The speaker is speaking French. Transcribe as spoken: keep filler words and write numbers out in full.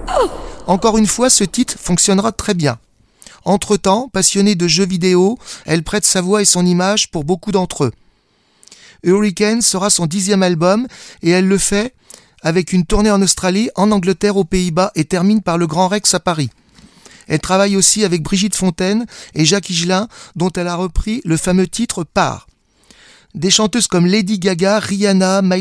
Encore une fois, ce titre fonctionnera très bien. Entre-temps, passionnée de jeux vidéo, elle prête sa voix et son image pour beaucoup d'entre eux. Hurricane sera son dixième album et elle le fait avec une tournée en Australie, en Angleterre, aux Pays-Bas et termine par le Grand Rex à Paris. Elle travaille aussi avec Brigitte Fontaine et Jacques Higelin, dont elle a repris le fameux titre Part. Des chanteuses comme Lady Gaga, Rihanna,